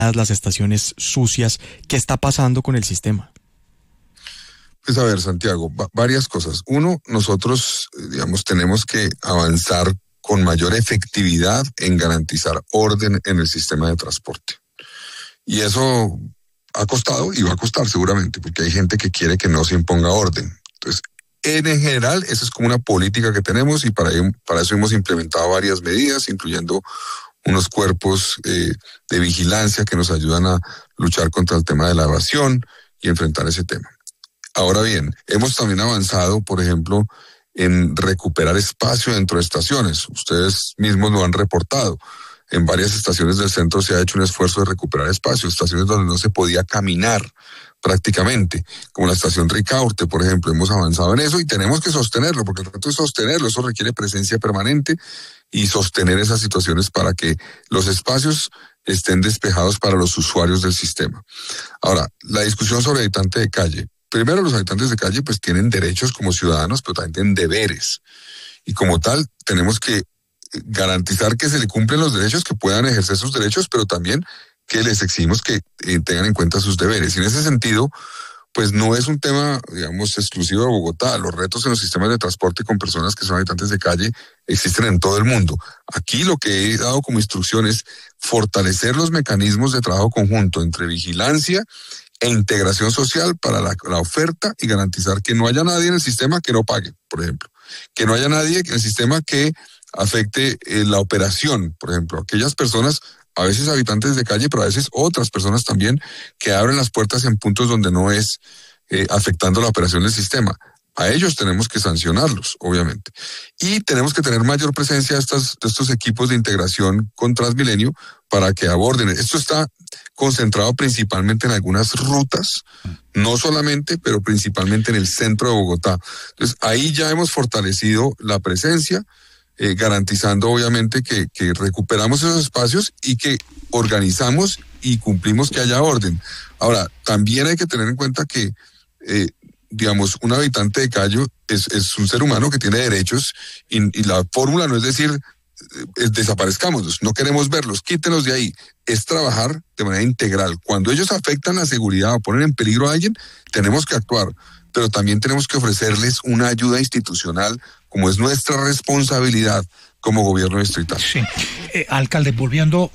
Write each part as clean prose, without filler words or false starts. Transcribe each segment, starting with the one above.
las estaciones sucias. ¿Qué está pasando con el sistema? Pues a ver, Santiago, varias cosas. Uno, nosotros, tenemos que avanzar con mayor efectividad en garantizar orden en el sistema de transporte. Y eso ha costado y va a costar seguramente, porque hay gente que quiere que no se imponga orden. Entonces, en general, esa es como una política que tenemos y para eso hemos implementado varias medidas, incluyendo unos cuerpos de vigilancia que nos ayudan a luchar contra el tema de la evasión y enfrentar ese tema. Ahora bien, hemos también avanzado, por ejemplo, en recuperar espacio dentro de estaciones. Ustedes mismos lo han reportado. En varias estaciones del centro se ha hecho un esfuerzo de recuperar espacio, estaciones donde no se podía caminar prácticamente, como la estación Ricaurte, por ejemplo. Hemos avanzado en eso y tenemos que sostenerlo, porque el reto es sostenerlo, eso requiere presencia permanente y sostener esas situaciones para que los espacios estén despejados para los usuarios del sistema. Ahora, la discusión sobre habitante de calle. Primero, los habitantes de calle pues tienen derechos como ciudadanos, pero también tienen deberes. Y como tal, tenemos que garantizar que se le cumplen los derechos, que puedan ejercer sus derechos, pero también que les exigimos que tengan en cuenta sus deberes. Y en ese sentido, pues no es un tema, exclusivo de Bogotá. Los retos en los sistemas de transporte con personas que son habitantes de calle existen en todo el mundo. Aquí lo que he dado como instrucción es fortalecer los mecanismos de trabajo conjunto entre vigilancia e integración social para la oferta y garantizar que no haya nadie en el sistema que no pague, por ejemplo. Que no haya nadie en el sistema que afecte la operación, por ejemplo. Aquellas personas, a veces habitantes de calle, pero a veces otras personas también, que abren las puertas en puntos donde no es afectando la operación del sistema. A ellos tenemos que sancionarlos, obviamente. Y tenemos que tener mayor presencia de estos equipos de integración con Transmilenio para que aborden. Esto está concentrado principalmente en algunas rutas, no solamente, pero principalmente en el centro de Bogotá. Entonces, ahí ya hemos fortalecido la presencia, garantizando obviamente que recuperamos esos espacios y que organizamos y cumplimos que haya orden. Ahora, también hay que tener en cuenta que un habitante de calle es un ser humano que tiene derechos y la fórmula no es decir desaparezcámoslos, no queremos verlos, quítenlos de ahí. Es trabajar de manera integral. Cuando ellos afectan la seguridad o ponen en peligro a alguien, tenemos que actuar, pero también tenemos que ofrecerles una ayuda institucional como es nuestra responsabilidad como gobierno distrital. Sí. Alcalde, volviendo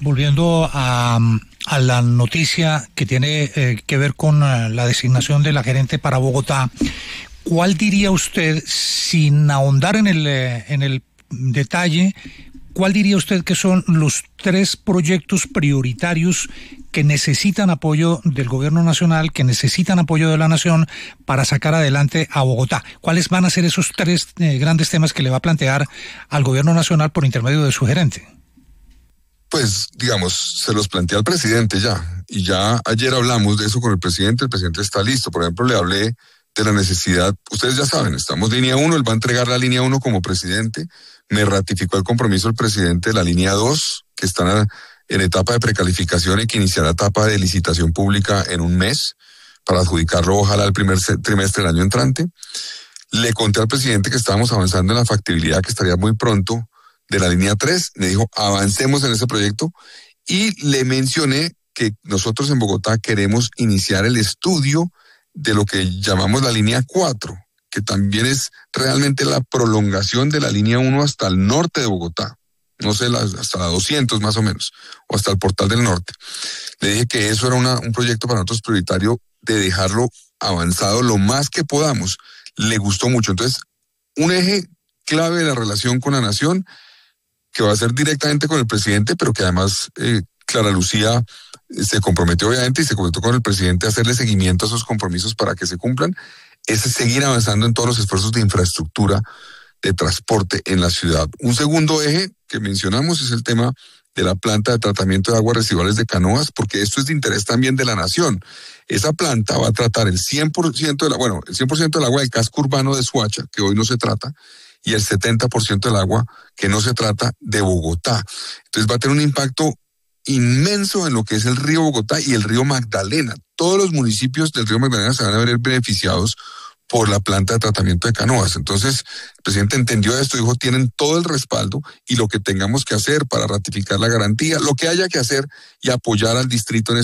a la noticia que tiene que ver con la designación de la gerente para Bogotá, ¿cuál diría usted, sin ahondar en el detalle, cuál diría usted que son los 3 proyectos prioritarios que necesitan apoyo del gobierno nacional, que necesitan apoyo de la nación para sacar adelante a Bogotá? ¿Cuáles van a ser esos 3 grandes temas que le va a plantear al gobierno nacional por intermedio de su gerente? Pues, se los planteé al presidente ya, y ya ayer hablamos de eso con el presidente está listo. Por ejemplo, le hablé de la necesidad, ustedes ya saben, estamos línea 1, él va a entregar la línea 1 como presidente, me ratificó el compromiso el presidente de la línea 2, que están en etapa de precalificación y que iniciará etapa de licitación pública en un mes, para adjudicarlo ojalá el primer trimestre del año entrante. Le conté al presidente que estábamos avanzando en la factibilidad, que estaría muy pronto, de la línea 3, me dijo, avancemos en ese proyecto, y le mencioné que nosotros en Bogotá queremos iniciar el estudio de lo que llamamos la línea 4, que también es realmente la prolongación de la línea 1 hasta el norte de Bogotá, no sé, hasta la 200 más o menos, o hasta el Portal del Norte. Le dije que eso era un proyecto para nosotros prioritario, de dejarlo avanzado lo más que podamos. Le gustó mucho. Entonces, un eje clave de la relación con la nación, que va a ser directamente con el presidente, pero que además Clara Lucía se comprometió obviamente y se comprometió con el presidente a hacerle seguimiento a esos compromisos para que se cumplan, es seguir avanzando en todos los esfuerzos de infraestructura de transporte en la ciudad. Un segundo eje que mencionamos es el tema de la planta de tratamiento de aguas residuales de Canoas, porque esto es de interés también de la nación. Esa planta va a tratar el 100% del agua del casco urbano de Soacha, que hoy no se trata, y el 70% del agua que no se trata de Bogotá. Entonces va a tener un impacto inmenso en lo que es el río Bogotá y el río Magdalena. Todos los municipios del río Magdalena se van a ver beneficiados por la planta de tratamiento de canoas. Entonces, el presidente entendió esto, dijo, tienen todo el respaldo y lo que tengamos que hacer para ratificar la garantía, lo que haya que hacer y apoyar al distrito en